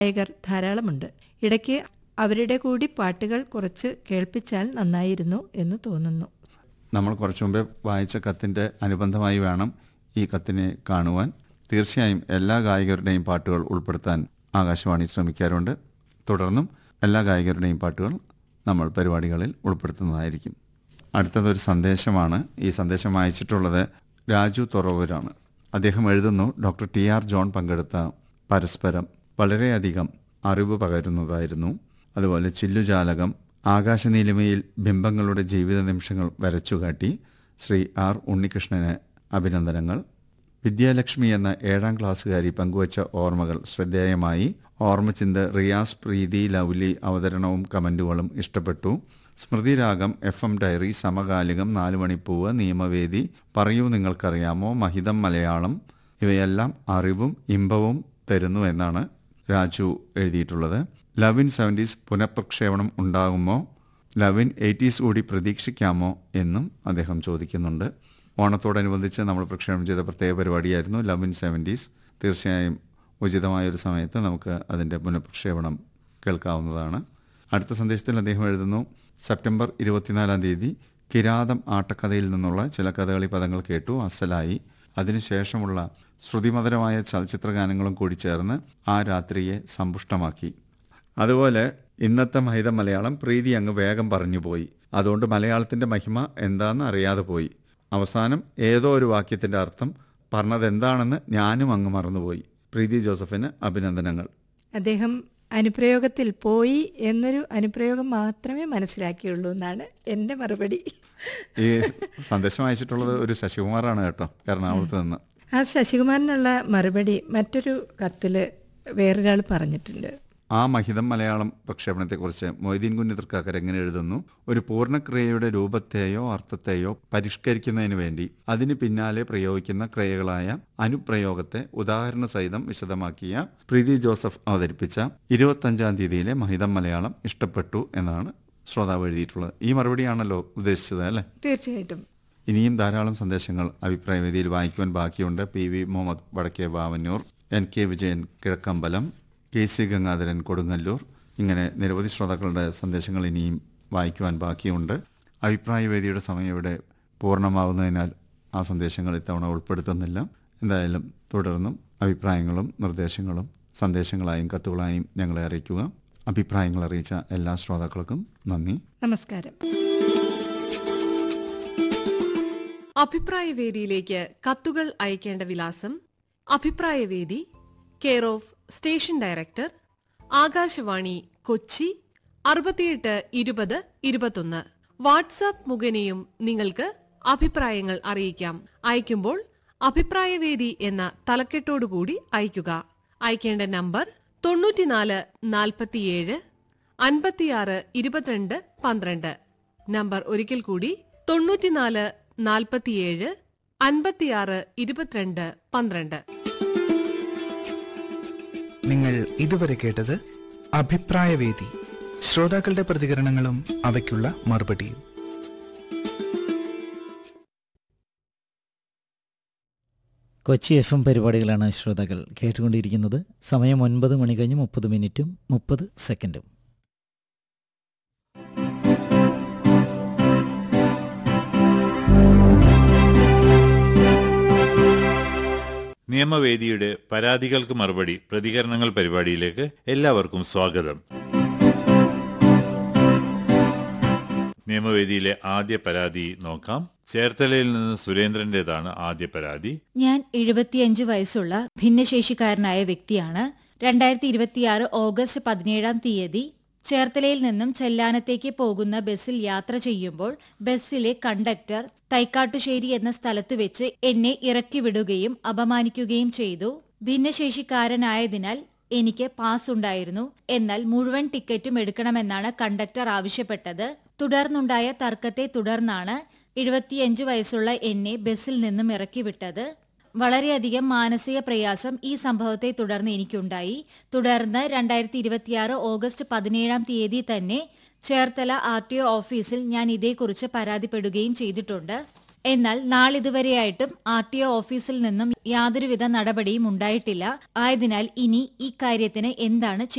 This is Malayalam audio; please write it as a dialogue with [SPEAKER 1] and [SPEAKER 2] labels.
[SPEAKER 1] ഗായകർ ധാരാളമുണ്ട്. ഇടയ്ക്ക് അവരുടെ കൂടി പാട്ടുകൾ കുറച്ച് കേൾപ്പിച്ചാൽ നന്നായിരുന്നു എന്ന് തോന്നുന്നു.
[SPEAKER 2] നമ്മൾ കുറച്ചു മുമ്പേ വായിച്ച കത്തിൻ്റെ അനുബന്ധമായി വേണം ഈ കത്തിനെ കാണുവാൻ. തീർച്ചയായും എല്ലാ ഗായകരുടെയും പാട്ടുകൾ ഉൾപ്പെടുത്താൻ ആകാശവാണി ശ്രമിക്കാറുണ്ട്. തുടർന്നും എല്ലാ ഗായകരുടെയും പാട്ടുകൾ നമ്മൾ പരിപാടികളിൽ ഉൾപ്പെടുത്തുന്നതായിരിക്കും. അടുത്തതൊരു സന്ദേശമാണ്. ഈ സന്ദേശം അയച്ചിട്ടുള്ളത് രാജു തുറവൂരാണ്. അദ്ദേഹം എഴുതുന്നു, ഡോക്ടർ TR ജോൺ പങ്കെടുത്ത പരസ്പരം വളരെയധികം അറിവ് പകരുന്നതായിരുന്നു. അതുപോലെ ചില്ലുജാലകം, ആകാശനീലിമയിൽ ബിംബങ്ങളുടെ ജീവിത നിമിഷങ്ങൾ വരച്ചുകാട്ടി ശ്രീ R ഉണ്ണികൃഷ്ണന് അഭിനന്ദനങ്ങൾ. വിദ്യാലക്ഷ്മി എന്ന 7ാം ക്ലാസ്സുകാരി പങ്കുവച്ച ഓർമ്മകൾ ശ്രദ്ധേയമായി. ഓർമ്മചിന്ത്, റിയാസ്, പ്രീതി, ലൗലി അവതരണവും കമൻറ്റുകളും ഇഷ്ടപ്പെട്ടു. സ്മൃതിരാഗം, FM ഡയറി, സമകാലികം, 4 മണിപ്പൂവ്, നിയമവേദി, പറയൂ നിങ്ങൾക്കറിയാമോ, മഹിതം മലയാളം ഇവയെല്ലാം അറിവും ഇമ്പവും തരുന്നു എന്നാണ് രാജു എഴുതിയിട്ടുള്ളത്. ലവ് ഇൻ 70s പുനഃപ്രക്ഷേപണം ഉണ്ടാകുമോ, ലവ് ഇൻ 80s കൂടി പ്രതീക്ഷിക്കാമോ എന്നും അദ്ദേഹം ചോദിക്കുന്നുണ്ട്. ഓണത്തോടനുബന്ധിച്ച് നമ്മൾ പ്രക്ഷേപണം ചെയ്ത പ്രത്യേക പരിപാടിയായിരുന്നു ലവ് ഇൻ 70s. തീർച്ചയായും ഉചിതമായൊരു സമയത്ത് നമുക്ക് അതിൻ്റെ പുനഃപ്രക്ഷേപണം കേൾക്കാവുന്നതാണ്. അടുത്ത സന്ദേശത്തിൽ അദ്ദേഹം എഴുതുന്നു, സെപ്റ്റംബർ 24-ാം തീയതി കിരാതം ആട്ടക്കഥയിൽ നിന്നുള്ള ചില കഥകളി പദങ്ങൾ കേട്ടു, അസലായി. അതിനുശേഷമുള്ള ശ്രുതിമധുരമായ ചലച്ചിത്ര ഗാനങ്ങളും കൂടി ചേർന്ന് ആ രാത്രിയെ സമ്പുഷ്ടമാക്കി. അതുപോലെ ഇന്നത്തെ മഹിതം മലയാളം പ്രീതി അങ്ങ് വേഗം പറഞ്ഞുപോയി. അതുകൊണ്ട് മലയാളത്തിൻ്റെ മഹിമ എന്താണെന്ന് അറിയാതെ പോയി. അവസാനം ഏതോ ഒരു വാക്യത്തിൻ്റെ അർത്ഥം പറഞ്ഞതെന്താണെന്ന് ഞാനും അങ്ങ് മറന്നുപോയി. പ്രീതി ജോസഫിന് അഭിനന്ദനങ്ങൾ.
[SPEAKER 1] അദ്ദേഹം അനുപ്രയോഗത്തിൽ പോയി എന്നൊരു അനുപ്രയോഗം മാത്രമേ മനസ്സിലാക്കിയുള്ളൂ എന്നാണ് എൻ്റെ മറുപടി.
[SPEAKER 2] ഈ സന്ദേശം അയച്ചിട്ടുള്ളത് ഒരു ശശികുമാറാണ് കേട്ടോ, എറണാകുളത്ത് നിന്ന്.
[SPEAKER 1] ആ ശശികുമാറിനുള്ള മറുപടി മറ്റൊരു കത്തിൽ വേറൊരാൾ പറഞ്ഞിട്ടുണ്ട്.
[SPEAKER 2] ആ മഹിതം മലയാളം പ്രക്ഷേപണത്തെക്കുറിച്ച് മൊയ്തീൻ കുഞ്ഞ് തൃക്കാക്കർ എങ്ങനെ എഴുതുന്നു, ഒരു പൂർണ്ണക്രിയയുടെ രൂപത്തെയോ അർത്ഥത്തെയോ പരിഷ്കരിക്കുന്നതിന് വേണ്ടി അതിന് പിന്നാലെ പ്രയോഗിക്കുന്ന ക്രിയകളായ അനുപ്രയോഗത്തെ ഉദാഹരണ സഹിതം വിശദമാക്കിയ പ്രീതി ജോസഫ് അവതരിപ്പിച്ച 25-ാം തീയതിയിലെ മഹിതം മലയാളം ഇഷ്ടപ്പെട്ടു എന്നാണ് ശ്രോതാവ് എഴുതിയിട്ടുള്ളത്. ഈ മറുപടിയാണല്ലോ ഉദ്ദേശിച്ചത് അല്ലേ?
[SPEAKER 1] തീർച്ചയായിട്ടും.
[SPEAKER 2] ഇനിയും ധാരാളം സന്ദേശങ്ങൾ അഭിപ്രായവേദിയിൽ വായിക്കുവാൻ ബാക്കിയുണ്ട്. PV മുഹമ്മദ് വടക്കേ വാവന്നൂർ, NK വിജയൻ കിഴക്കമ്പലം, KC ഗംഗാധരൻ കൊടുങ്ങല്ലൂർ, ഇങ്ങനെ നിരവധി ശ്രോതാക്കളുടെ സന്ദേശങ്ങൾ ഇനിയും വായിക്കുവാൻ ബാക്കിയുണ്ട്. അഭിപ്രായവേദിയുടെ സമയം ഇവിടെ പൂർണ്ണമാവുന്നതിനാൽ ആ സന്ദേശങ്ങൾ ഇത്തവണ ഉൾപ്പെടുത്തുന്നില്ല. എന്തായാലും തുടർന്നും അഭിപ്രായങ്ങളും നിർദ്ദേശങ്ങളും സന്ദേശങ്ങളായും കത്തുകളായും ഞങ്ങളെ അറിയിക്കുക. അഭിപ്രായങ്ങൾ അറിയിച്ച എല്ലാ ശ്രോതാക്കൾക്കും നന്ദി,
[SPEAKER 1] നമസ്കാരം.
[SPEAKER 3] അഭിപ്രായവേദിയിലേക്ക് കത്തുകൾ അയക്കേണ്ട വിലാസം: അഭിപ്രായവേദി, care of station director, Akashvani, Kochi 682021. WhatsApp മുഖേനയും നിങ്ങൾക്ക് അഭിപ്രായങ്ങൾ അറിയിക്കാം. അയക്കുമ്പോൾ അഭിപ്രായവേദി എന്ന തലക്കെട്ടോടുകൂടി അയക്കുക. അയക്കേണ്ട നമ്പർ 94 47 56 22 12. നമ്പർ ഒരിക്കൽ കൂടി 94 47 56 22 12.
[SPEAKER 4] നിങ്ങൾ ഇതുവരെ കേട്ടത് അഭിപ്രായവേദി. ശ്രോതാക്കളുടെ പ്രതികരണങ്ങളും അവയ്ക്കുള്ള മറുപടിയും.
[SPEAKER 5] കൊച്ചി FM പരിപാടികളാണ് ശ്രോതാക്കൾ കേട്ടുകൊണ്ടിരിക്കുന്നത്. സമയം 9:30
[SPEAKER 6] നിയമവേദിയുടെ പരാതികൾക്ക് മറുപടി പ്രതികരണങ്ങൾ പരിപാടിയിലേക്ക് എല്ലാവർക്കും സ്വാഗതം. നിയമവേദിയിലെ ആദ്യ പരാതി നോക്കാം. ചേർത്തലയിൽ നിന്ന് സുരേന്ദ്രന്റേതാണ് ആദ്യ പരാതി.
[SPEAKER 7] ഞാൻ 75 വയസ്സുള്ള ഭിന്നശേഷിക്കാരനായ വ്യക്തിയാണ്. 2026 ഓഗസ്റ്റ് 17-ാം തീയതി ചേർത്തലയിൽ നിന്നും ചെല്ലാനത്തേക്ക് പോകുന്ന ബസ്സിൽ യാത്ര ചെയ്യുമ്പോൾ ബസ്സിലെ കണ്ടക്ടർ തൈക്കാട്ടുശ്ശേരി എന്ന സ്ഥലത്ത് വെച്ച് എന്നെ ഇറക്കി വിടുകയും അപമാനിക്കുകയും ചെയ്തു. ഭിന്നശേഷിക്കാരനായതിനാൽ എനിക്ക് പാസ് ഉണ്ടായിരുന്നു. എന്നാൽ മുഴുവൻ ടിക്കറ്റും എടുക്കണമെന്നാണ് കണ്ടക്ടർ ആവശ്യപ്പെട്ടത്. തുടർന്നുണ്ടായ തർക്കത്തെ തുടർന്നാണ് 75 വയസ്സുള്ള എന്നെ ബസ്സിൽ നിന്നും ഇറക്കി വിട്ടത്. വളരെയധികം മാനസിക പ്രയാസം ഈ സംഭവത്തെ തുടർന്ന് എനിക്കുണ്ടായി. തുടർന്ന് 2026 ഓഗസ്റ്റ് 17-ാം തീയതി തന്നെ ചേർത്തല RTO ഓഫീസിൽ ഞാൻ ഇതേക്കുറിച്ച് പരാതിപ്പെടുകയും ചെയ്തിട്ടുണ്ട്. എന്നാൽ നാളിതുവരെയായിട്ടും RTO ഓഫീസിൽ നിന്നും യാതൊരുവിധ നടപടിയും ഉണ്ടായിട്ടില്ല. ആയതിനാൽ ഇനി ഇക്കാര്യത്തിന് എന്താണ്